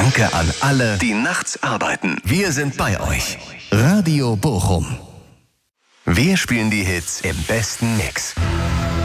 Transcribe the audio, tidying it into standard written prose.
Danke an alle, die nachts arbeiten. Wir sind bei euch. Radio Bochum. Wir spielen die Hits im besten Mix.